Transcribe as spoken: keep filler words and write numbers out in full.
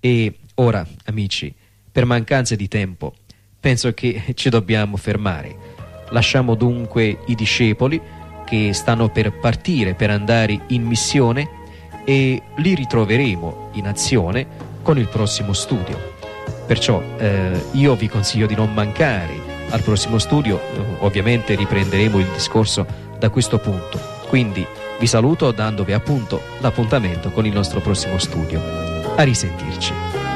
E ora, amici, per mancanza di tempo, penso che ci dobbiamo fermare. Lasciamo dunque i discepoli che stanno per partire, per andare in missione, e li ritroveremo in azione con il prossimo studio. Perciò eh, io vi consiglio di non mancare al prossimo studio. Ovviamente riprenderemo il discorso da questo punto. Quindi vi saluto dandovi appunto l'appuntamento con il nostro prossimo studio. A risentirci.